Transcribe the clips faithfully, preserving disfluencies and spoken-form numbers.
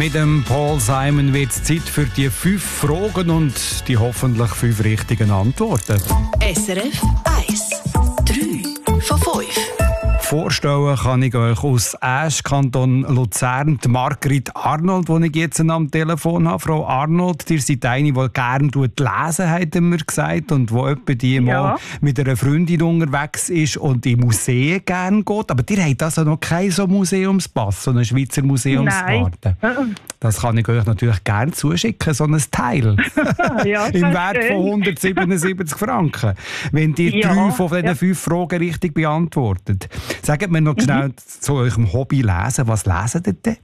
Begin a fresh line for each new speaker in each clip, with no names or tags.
Mit dem Paul Simon wird es Zeit für die fünf Fragen und die hoffentlich fünf richtigen Antworten.
S R F eins. drei von fünf.
Vorstellen kann ich euch aus Asch, Kanton Luzern, die Margrit Arnold, die ich jetzt am Telefon habe. Frau Arnold, ihr seid eine, die gerne lesen, hat mir gesagt, und die etwa die
Ja.
mal mit einer Freundin unterwegs ist und in Museen gerne geht. Aber ihr habt also noch kein so Museumspass, so eine Schweizer Museumskarte.
Nein.
Das kann ich euch natürlich gerne zuschicken, so ein Teil.
Ja,
Im
das
Wert
ist
von
schön.
hundertsiebenundsiebzig Franken. Wenn ihr
Ja,
drei von diesen
ja.
fünf Fragen richtig beantwortet. Sagt mir noch schnell zu eurem Hobby lesen. Was lesen ihr denn?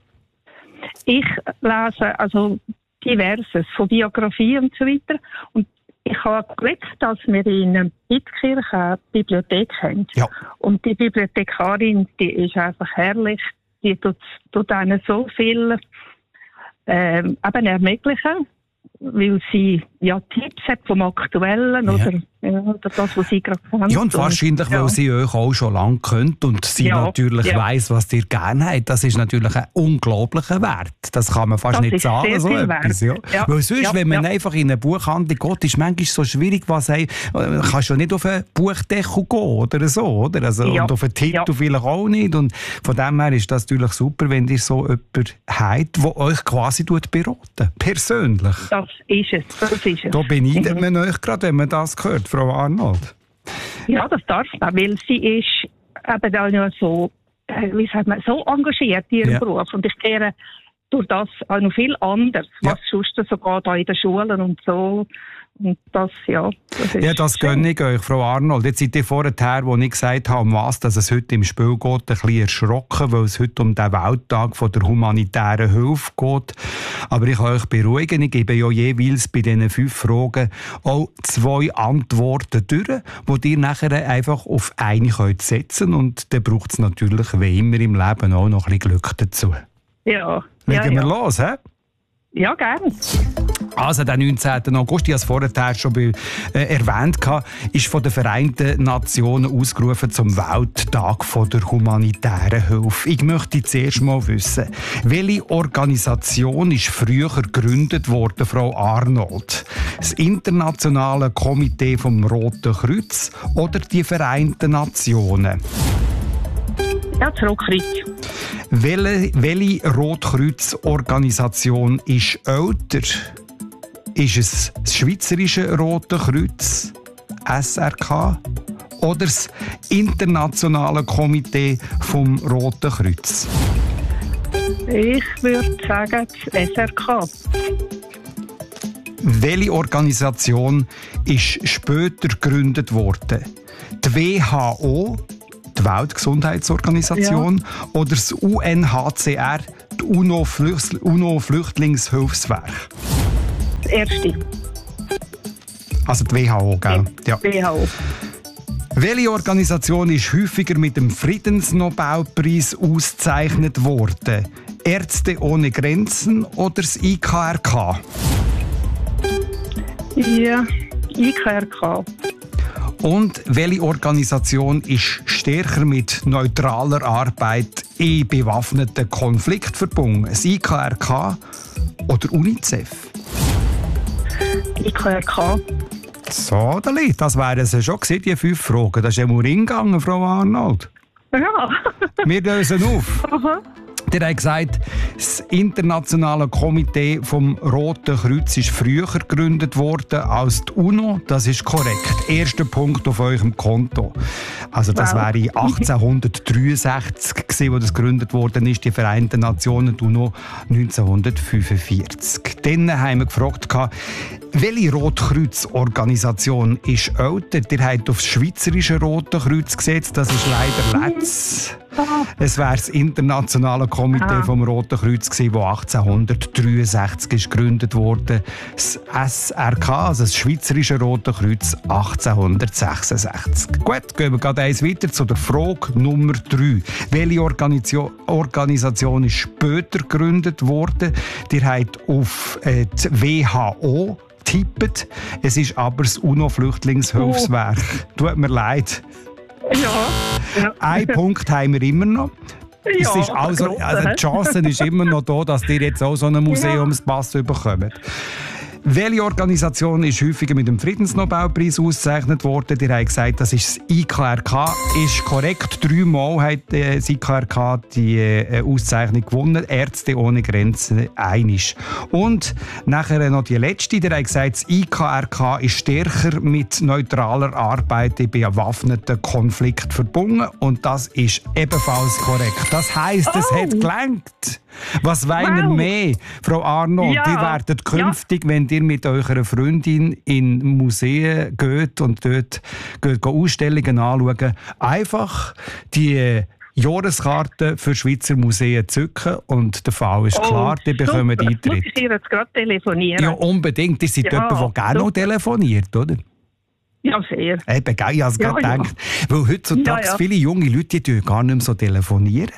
Ich lese also diverses, von Biografie und so weiter. Und ich habe Glück, dass wir in Bittkirch eine Bibliothek haben.
Ja.
Und die Bibliothekarin, die ist einfach herrlich. Die tut, tut einen so viel ähm, eben ermöglichen, weil sie ja Tipps hat vom Aktuellen
Ja.
oder, ja, oder das, was sie gerade kennt.
Ja, und wahrscheinlich,
ja.
weil sie euch auch schon lange kennt und sie
Ja,
natürlich
ja.
weiss, was ihr gerne habt. Das ist natürlich ein unglaublicher Wert. Das kann man fast
Das
nicht
ist
sagen,
sehr
so
viel
etwas.
wert.
Ja.
Ja,
Weil sonst,
ja,
wenn man
ja.
einfach in eine Buchhandlung geht, ist es manchmal so schwierig, was hey, äh, kannst du ja nicht auf einen Buchdeckel gehen oder so, oder? Also,
Ja,
und auf einen Titel
ja.
vielleicht auch nicht. Und von dem her ist das natürlich super, wenn ihr so jemanden habt, der euch quasi beraten, persönlich.
Das ist es, das ist es.
Da beneidet
Mhm.
man euch gerade, wenn man das hört, Frau Arnold.
Ja, das darf man, weil sie ist eben dann ja so, äh, wie sagt man, so engagiert in ihrem
Ja.
Beruf. Und ich kehre durch das auch noch viel anders, was
Ja.
sonst so geht, auch in den Schulen und so. Und das, ja, das ist
Ja, das
schön.
gönne ich euch, Frau Arnold. Jetzt seid ihr vorher, wo ich gesagt habe, um was dass es heute im Spiel geht, ein bisschen erschrocken, weil es heute um den Welttag von der humanitären Hilfe geht. Aber ich kann euch beruhigen, ich gebe ja jeweils bei diesen fünf Fragen auch zwei Antworten durch, die ihr nachher einfach auf eine könnt setzen könnt. Und dann braucht es natürlich, wie immer im Leben, auch noch ein bisschen Glück dazu.
Ja,
Legen
ja,
wir
ja.
los, hä?
Ja, gerne.
Also der neunzehnten August, ich habe es vorher schon be- äh, erwähnt, ist von den Vereinten Nationen ausgerufen zum Welttag von der humanitären Hilfe. Ich möchte zuerst mal wissen, welche Organisation ist früher gegründet worden, Frau Arnold? Das Internationale Komitee vom Roten Kreuz oder die Vereinten Nationen?
Ja, das Rotkreuz.
Welche, welche Rotkreuz-Organisation ist älter? Ist es das Schweizerische Rote Kreuz, S R K, oder das Internationale Komitee vom Roten Kreuz?
Ich würde sagen, das S R K.
Welche Organisation ist später gegründet worden? Die W H O, die Weltgesundheitsorganisation, oder das U N H C R, die UNO-Flüchtlingshilfswerk?
Das erste.
Also die W H O, gell? Ja.
W H O.
Welche Organisation ist häufiger mit dem Friedensnobelpreis ausgezeichnet worden? Ärzte ohne Grenzen oder das I K R K?
Ja, I K R K.
Und welche Organisation ist stärker mit neutraler Arbeit in bewaffneten Konflikt verbunden? Das I K R K oder UNICEF?
I K R K.
So, Dali, das wären es schon gewesen, die fünf Fragen. Das ist ja mal reingegangen, Frau Arnold.
Ja.
Wir lösen auf.
Aha.
Der hat gesagt, das Internationale Komitee vom Roten Kreuz ist früher gegründet worden als die UNO. Das ist korrekt. Erster Punkt auf eurem Konto. Also das
Wow.
wäre achtzehnhundertdreiundsechzig gewesen, wo das gegründet worden ist, die Vereinten Nationen, die UNO neunzehnhundertfünfundvierzig. Dann haben wir gefragt, welche Rotkreuz-Organisation ist älter? Ihr habt auf das Schweizerische Rote Kreuz gesetzt, das ist leider letztes. Es wäre das Internationale Komitee
Ah.
vom Roten Kreuz gewesen, das achtzehnhundertdreiundsechzig ist gegründet wurde. Das S R K, also das Schweizerische Rote Kreuz, achtzehnhundertsechsundsechzig. Gut, gehen wir gerade eins weiter zu der Frage Nummer drei. Welche Organisation, Organisation ist später gegründet worden? Ihr habt auf äh, die W H O getippt. Es ist aber das UNO-Flüchtlingshilfswerk. Tut mir leid.
Ja. Ja.
Ein Punkt haben wir immer noch. Es ist
Ja,
also,
gross,
also die Chance ist immer noch da, dass ihr jetzt auch so einen Museumspass bekommt. Welche Organisation ist häufiger mit dem Friedensnobelpreis ausgezeichnet worden? Ihr habt gesagt, das ist das I K R K. Ist korrekt. Dreimal hat äh, das I K R K die äh, Auszeichnung gewonnen. Ärzte ohne Grenzen einisch. Und nachher noch die letzte. Ihr habt gesagt, das I K R K ist stärker mit neutraler Arbeit in bewaffneten Konflikten verbunden. Und das ist ebenfalls korrekt. Das heisst, es
Oh.
hat gelangt. Was wollen wir
Wow.
mehr, Frau Arnold?
Ja.
Die werden künftig, wenn ihr mit eurer Freundin in Museen geht und dort geht Ausstellungen anschauen, einfach die Jahreskarte für Schweizer Museen zücken und der Fall ist klar, die bekommen
super. Muss
Eintritt.
ich dir jetzt gerade telefonieren?
Ja, unbedingt. Ihr seid
Ja,
jemand, der gerne noch
super.
telefoniert, oder?
Ja, sehr.
Eben, gell, ich habe es
Ja,
gerade
ja.
gedacht. Weil heutzutage
Ja, ja.
viele junge Leute die tun gar nicht mehr so telefonieren.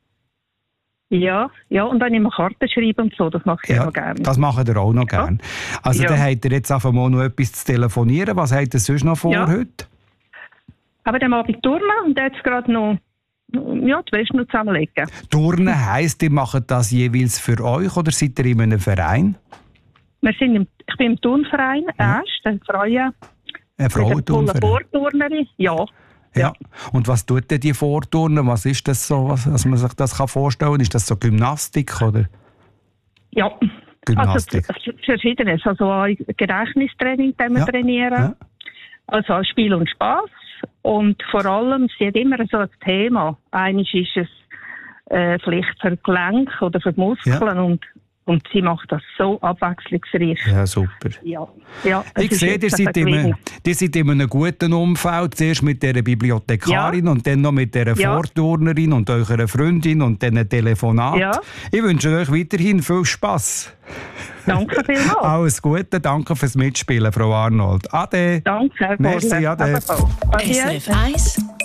Ja, ja, und dann immer Karten schreiben und so, das mache ich ja, noch gerne.
das machen ihr auch noch
Ja.
gerne. Also
Ja.
dann habt ihr jetzt einfach mal noch etwas zu telefonieren. Was habt ihr sonst noch vor
Ja.
heute?
Aber dann Abend turnen und jetzt gerade noch ja, die Wäsche noch zusammenlegen.
Turnen heisst, ihr macht das jeweils für euch oder seid ihr in einem Verein?
Wir sind im, ich bin im Turnverein, erst, eine Freie,
Eine Frauenturnverein?
Vorturnerin, ja.
Ja. Und was tut denn die Vorturnen? Was ist das so, was, dass man sich das kann vorstellen kann? Ist das so Gymnastik oder?
Ja,
Gymnastik.
also v- verschiedenes. Also ein Gedächtnistraining, das wir
Ja,
trainieren.
ja.
Also Spiel und Spaß. Und vor allem, sie hat immer so ein Thema. Eines ist es äh, vielleicht für die Gelenke oder für die Muskeln.
Ja.
Und, und sie macht das so abwechslungsreich.
Ja, super.
Ja. Ja, es
Ich
ist
sehe,
jetzt
ihr seid,
ein
in einem,
Gewinn.
ihr seid in einem guten Umfeld. Zuerst mit dieser Bibliothekarin und dann noch mit dieser
Ja.
Vorturnerin und eurer Freundin und dann ein Telefonat.
Ja.
Ich wünsche euch weiterhin viel Spass.
Danke vielmals.
Alles Gute, danke fürs Mitspielen, Frau Arnold. Ade.
Danke, Herr
Merci,
Borle.
ade.
Ebenfalls. Adieu.
S R F eins